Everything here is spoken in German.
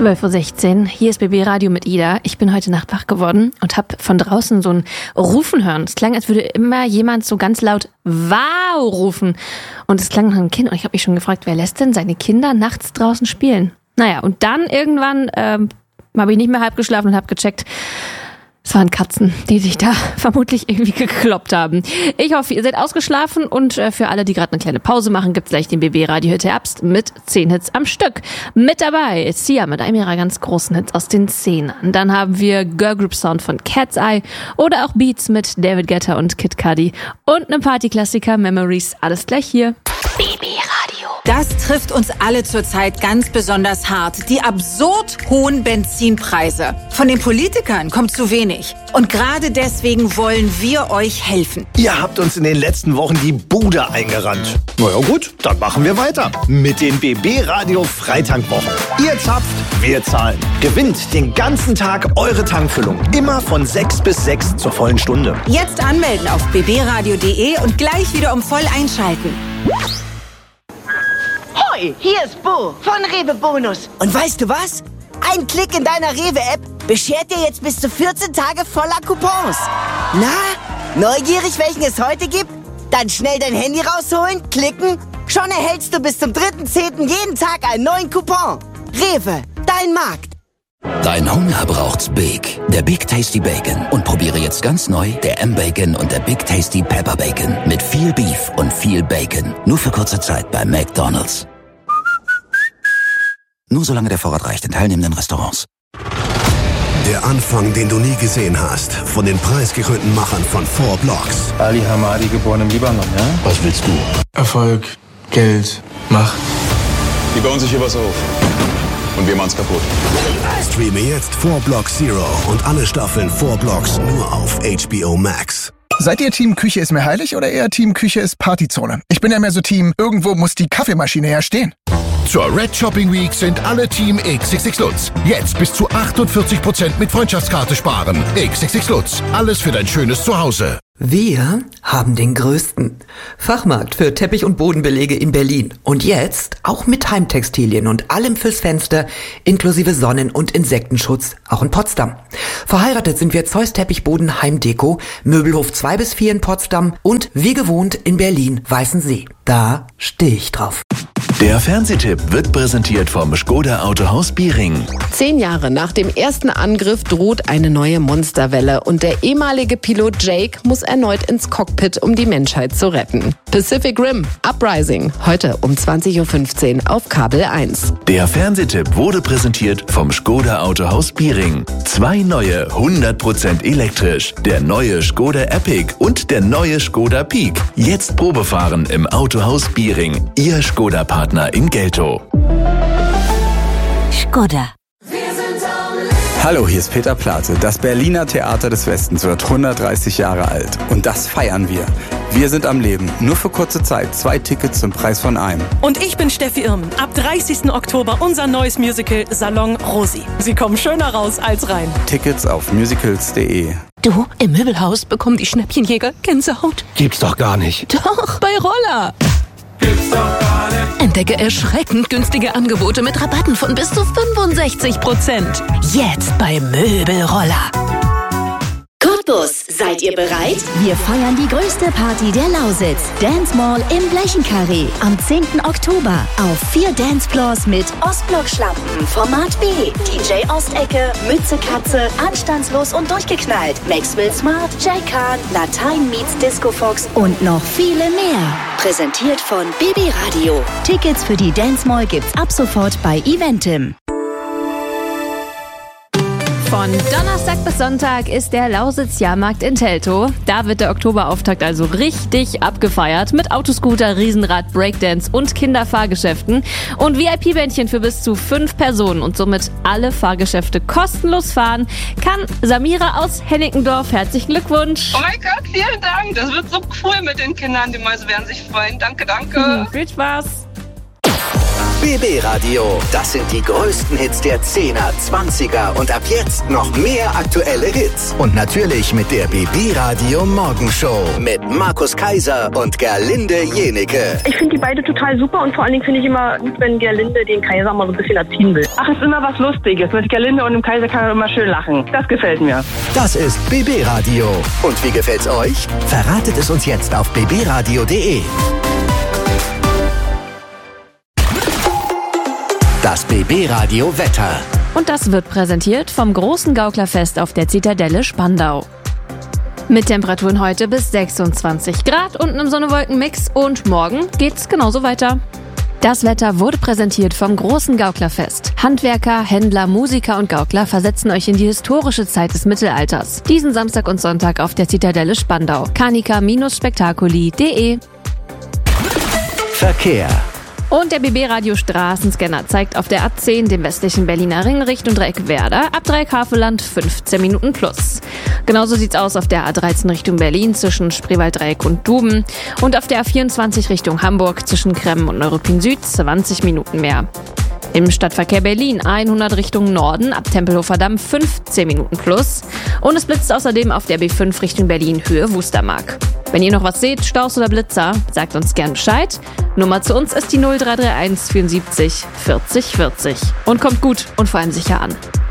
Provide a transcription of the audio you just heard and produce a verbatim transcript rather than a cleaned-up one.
zwölf Uhr sechzehn, hier ist B B Radio mit Ida. Ich bin heute Nacht wach geworden und habe von draußen so ein Rufen hören. Es klang, als würde immer jemand so ganz laut Wow rufen. Und es klang nach einem Kind und ich habe mich schon gefragt, wer lässt denn seine Kinder nachts draußen spielen? Naja, und dann irgendwann ähm, habe ich nicht mehr halb geschlafen und habe gecheckt, es waren Katzen, die sich da vermutlich irgendwie gekloppt haben. Ich hoffe, ihr seid ausgeschlafen und für alle, die gerade eine kleine Pause machen, gibt's gleich den B B Radio Hit Herbst mit zehn Hits am Stück. Mit dabei ist Sia mit einem ihrer ganz großen Hits aus den Zehnern. Dann haben wir Girl Group Sound von Cat's Eye oder auch Beats mit David Guetta und Kid Cudi und einem Partyklassiker Memories. Alles gleich hier. B B Radio. Das trifft uns alle zurzeit ganz besonders hart. Die absurd hohen Benzinpreise. Von den Politikern kommt zu wenig. Und gerade deswegen wollen wir euch helfen. Ihr habt uns in den letzten Wochen die Bude eingerannt. Na ja gut, dann machen wir weiter. Mit den B B Radio Freitankwochen. Ihr zapft, wir zahlen. Gewinnt den ganzen Tag eure Tankfüllung. Immer von sechs bis sechs zur vollen Stunde. Jetzt anmelden auf b b radio punkt d e und gleich wieder um voll einschalten. Hoi, hier ist Bo von Rewe Bonus. Und weißt du was? Ein Klick in deiner Rewe-App beschert dir jetzt bis zu vierzehn Tage voller Coupons. Na, neugierig, welchen es heute gibt? Dann schnell dein Handy rausholen, klicken. Schon erhältst du bis zum dritten zehnten jeden Tag einen neuen Coupon. Rewe, dein Markt. Dein Hunger braucht's Big. Der Big Tasty Bacon. Und probiere jetzt ganz neu der M-Bacon und der Big Tasty Pepper Bacon. Mit viel Beef und viel Bacon. Nur für kurze Zeit bei McDonald's. Nur solange der Vorrat reicht in teilnehmenden Restaurants. Der Anfang, den du nie gesehen hast. Von den preisgekrönten Machern von Four Blocks. Ali Hamadi, geboren im Libanon, ja? Was willst du? Erfolg, Geld, Macht. Die bauen sich hier was auf. Und wir machen's kaputt. Streame jetzt Four Blocks Zero und alle Staffeln Four Blocks nur auf H B O Max. Seid ihr Team Küche ist mir heilig oder eher Team Küche ist Partyzone? Ich bin ja mehr so Team, irgendwo muss die Kaffeemaschine ja stehen. Zur Red Shopping Week sind alle Team X X X Lutz. Jetzt bis zu achtundvierzig Prozent mit Freundschaftskarte sparen. X X X Lutz. Alles für dein schönes Zuhause. Wir haben den größten Fachmarkt für Teppich- und Bodenbelege in Berlin. Und jetzt auch mit Heimtextilien und allem fürs Fenster, inklusive Sonnen- und Insektenschutz, auch in Potsdam. Verheiratet sind wir Zeus Teppichboden Heimdeko, Möbelhof zwei bis vier in Potsdam und wie gewohnt in Berlin Weißensee. Da stehe ich drauf. Der Fernsehtipp wird präsentiert vom Škoda Autohaus Biering. Zehn Jahre nach dem ersten Angriff droht eine neue Monsterwelle und der ehemalige Pilot Jake muss erneut ins Cockpit, um die Menschheit zu retten. Pacific Rim Uprising, heute um zwanzig Uhr fünfzehn auf Kabel eins. Der Fernsehtipp wurde präsentiert vom Škoda Autohaus Biering. Zwei neue, hundert Prozent elektrisch. Der neue Škoda Epic und der neue Škoda Peak. Jetzt Probefahren im Autohaus Biering. Ihr Škoda-Partner in Geltow. Škoda. Hallo, hier ist Peter Plate. Das Berliner Theater des Westens wird hundertdreißig Jahre alt. Und das feiern wir. Wir sind am Leben. Nur für kurze Zeit. Zwei Tickets zum Preis von einem. Und ich bin Steffi Irmen. Ab dreißigsten Oktober unser neues Musical Salon Rosi. Sie kommen schöner raus als rein. Tickets auf musicals punkt de. Du, im Möbelhaus bekommen die Schnäppchenjäger Gänsehaut. Gibt's doch gar nicht. Doch, bei Roller. Gibt's doch gar nicht. Entdecke erschreckend günstige Angebote mit Rabatten von bis zu fünfundsechzig Prozent. Jetzt bei Möbelroller. Cottbus, seid ihr bereit? Wir feiern die größte Party der Lausitz. Dance Mall im Blechenkarree. Am zehnten Oktober. Auf vier Dancefloors mit Ostblock-Schlampen, Format B, D J Ostecke, Mütze Katze, Anstandslos und durchgeknallt, Maxwell Smart, Jay Khan, Latein meets Disco Fox und noch viele mehr. Präsentiert von B B Radio. Tickets für die Dance Mall gibt's ab sofort bei Eventim. Von Donnerstag bis Sonntag ist der Lausitz-Jahrmarkt in Teltow. Da wird der Oktoberauftakt also richtig abgefeiert mit Autoscooter, Riesenrad, Breakdance und Kinderfahrgeschäften und V I P-Bändchen für bis zu fünf Personen und somit alle Fahrgeschäfte kostenlos fahren kann Samira aus Hennickendorf. Herzlichen Glückwunsch! Oh mein Gott, vielen Dank! Das wird so cool mit den Kindern. Die Mäuse werden sich freuen. Danke, danke! Viel Spaß! B B Radio. Das sind die größten Hits der Zehner, Zwanziger und ab jetzt noch mehr aktuelle Hits. Und natürlich mit der B B Radio Morgenshow mit Markus Kaiser und Gerlinde Jenecke. Ich finde die beide total super und vor allen Dingen finde ich immer gut, wenn Gerlinde den Kaiser mal so ein bisschen erziehen will. Ach, ist immer was Lustiges. Mit Gerlinde und dem Kaiser kann man immer schön lachen. Das gefällt mir. Das ist B B Radio. Und wie gefällt's euch? Verratet es uns jetzt auf b b radio punkt d e. Das B B Radio Wetter. Und das wird präsentiert vom großen Gauklerfest auf der Zitadelle Spandau. Mit Temperaturen heute bis sechsundzwanzig Grad und einem Sonne-Wolken-Mix. Und morgen geht's genauso weiter. Das Wetter wurde präsentiert vom großen Gauklerfest. Handwerker, Händler, Musiker und Gaukler versetzen euch in die historische Zeit des Mittelalters. Diesen Samstag und Sonntag auf der Zitadelle Spandau. canica Bindestrich spektakuli punkt de. Verkehr. Und der B B-Radio Straßenscanner zeigt auf der A zehn, dem westlichen Berliner Ring, Richtung Dreieck Werder, ab Dreieck Havelland fünfzehn Minuten plus. Genauso sieht's aus auf der A dreizehn Richtung Berlin zwischen Spreewalddreieck und Duben und auf der A vierundzwanzig Richtung Hamburg zwischen Kremmen und Neuruppin Süd zwanzig Minuten mehr. Im Stadtverkehr Berlin hundert Richtung Norden, ab Tempelhofer Damm fünfzehn Minuten plus. Und es blitzt außerdem auf der B fünf Richtung Berlin, Höhe Wustermark. Wenn ihr noch was seht, Staus oder Blitzer, sagt uns gern Bescheid. Nummer zu uns ist die null drei drei eins vierundsiebzig vierzig vierzig. Und kommt gut und vor allem sicher an.